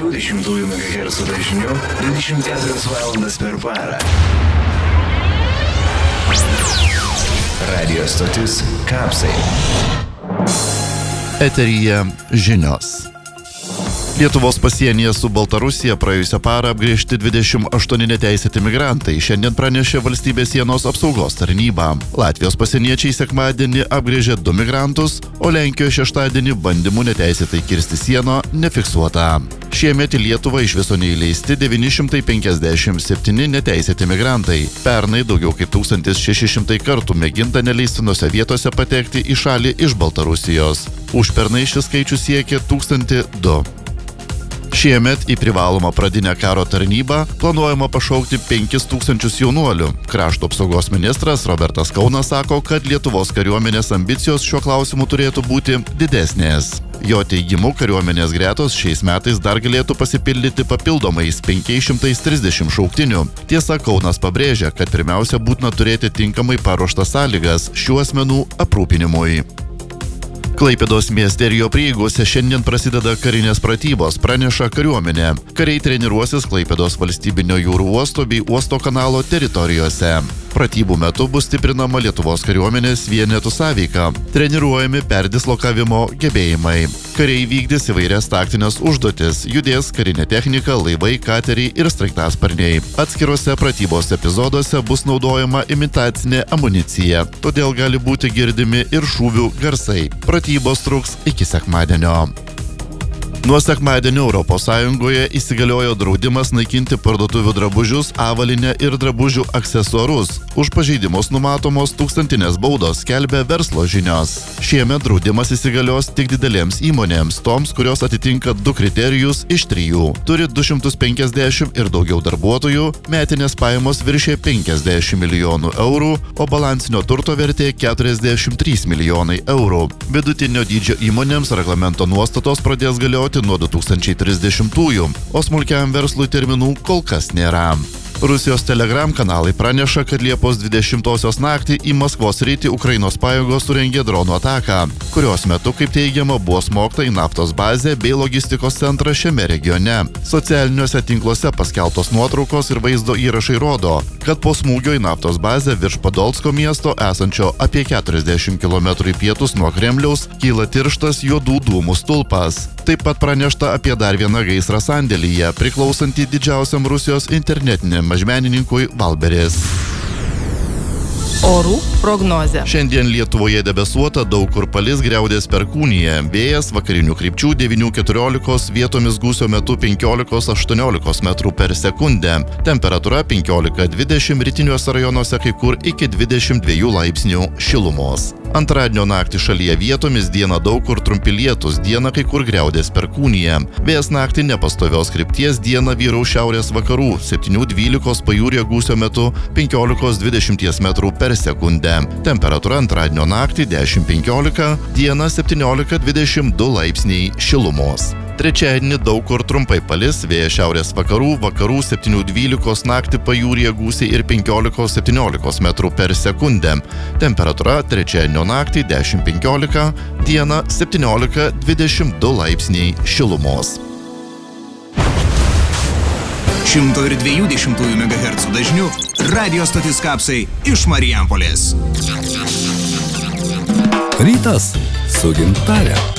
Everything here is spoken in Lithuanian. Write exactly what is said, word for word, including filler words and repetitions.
dvidešimt megahercų dažniu dvidešimt keturias valandas per parą. Radio stotis Kapsai. Eteryje žinios. Lietuvos pasienyje su Baltarusija praėjusią parą apgręžti dvidešimt aštuoni neteisėti migrantai, šiandien pranešė valstybės sienos apsaugos tarnyba. Latvijos pasieniečiai sekmadienį apgręžė du migrantus, o Lenkijos šeštadienį bandymų neteisėtai kirsti sieną nefiksuota. Šiemet į Lietuvą iš viso neįleisti devyni šimtai penkiasdešimt septyni neteisėti migrantai. Pernai daugiau kaip tūkstantis šeši šimtai kartų mėginta neleistinose vietose patekti į šalį iš Baltarusijos. Užpernai šis skaičius siekė tūkstantį du. Šiemet į privalomą pradinę karo tarnybą planuojama pašaukti penkis tūkstančius jaunuolių. Krašto apsaugos ministras Robertas Kaunas sako, kad Lietuvos kariuomenės ambicijos šiuo klausimu turėtų būti didesnės. Jo teigimu, kariuomenės gretos šiais metais dar galėtų pasipildyti papildomais penkiais šimtais trisdešimt šauktinių. Tiesa, Kaunas pabrėžia, kad pirmiausia būtina turėti tinkamai paruoštas sąlygas šių asmenų aprūpinimui. Klaipėdos mieste ir jo prieigose šiandien prasideda karinės pratybos, praneša kariuomenė. Kariai treniruosis Klaipėdos valstybinio jūrų uosto bei uosto kanalo teritorijose. Pratybų metu bus stiprinama Lietuvos kariuomenės vienetų sąveika, treniruojami perdislokavimo gebėjimai. Kariai vykdys įvairias taktinės užduotis, judės karinė technika, laivai, kateriai ir sraigtasparniai. Atskiruose pratybos epizoduose bus naudojama imitacinė amunicija, todėl gali būti girdimi ir šūvių garsai. Pratybos truks iki sekmadienio. Nuo sekmadienio Europos Sąjungoje įsigaliojo draudimas naikinti parduotuvių drabužius, avalynę ir drabužių aksesuarus. Už pažeidimus numatomos tūkstantinės baudos, skelbia verslo žinios. Šiemet draudimas įsigalios tik didelėms įmonėms, toms, kurios atitinka du kriterijus iš trijų. Turi du šimtus penkiasdešimt ir daugiau darbuotojų, metinės pajamos viršė penkiasdešimt milijonų eurų, o balansinio turto vertė keturiasdešimt trys milijonai eurų. Vidutinio dydžio įmonėms reglamento nuostatos pradės galioti nuo du tūkstančiai trisdešimtųjų, o smulkiam verslui terminų kol kas nėra. Rusijos Telegram kanalai praneša, kad Liepos dvidešimtosios naktį į Maskvos sritį Ukrainos pajėgos surengė dronų ataką, kurios metu, kaip teigiama, buvo smogta į naftos bazę bei logistikos centrą šiame regione. Socialiniuose tinkluose paskelbtos nuotraukos ir vaizdo įrašai rodo, kad po smūgio į naftos bazę virš Podolsko miesto, esančio apie keturiasdešimt kilometrų į pietus nuo Kremliaus, kyla tirštas juodų dūmų stulpas. Taip pat pranešta apie dar vieną gaisrą sandėlyje, priklausantį didžiausiam Rusijos internetiniam mažmenininkui Valberis. Orų prognozė. Šiandien Lietuvoje debesuota, daug kur palis, griaudės perkūnija. Vėjas vakarinių krypčių devynių keturiolikos, vietomis gūsio metu penkiolikos aštuoniolikos metrų per sekundę. Temperatūra penkiolika dvidešimt, rytiniuose rajonuose kai kur iki dvidešimt dviejų laipsnių šilumos. Antradienio naktį šalyje vietomis, dieną daug kur trumpi lietūs, dieną kai kur griaudės perkūnija. Vėjas naktį nepastovios krypties, dieną vyraus šiaurės vakarų, septynių dvylikos pajūryje gūsio metu penkiolikos dvidešimt metrų per sekundę. Temperatūra antradienio naktį dešimt penkiolika, dieną septyniolika dvidešimt du laipsniai šilumos. Trečiadienį daug kur trumpai palis, vėjas šiaurės vakarų, vakarų septynių dvylikos, naktį pajūryje gūsiai ir penkiolikos septyniolikos metrų per sekundę. Temperatūra trečiadienio naktį dešimt penkiolika, dieną septyniolika dvidešimt du laipsniai šilumos. šimto dviejų dešimtųjų megahercų dažniu radio stotis Kapsai iš Marijampolės. Rytas su Gintare.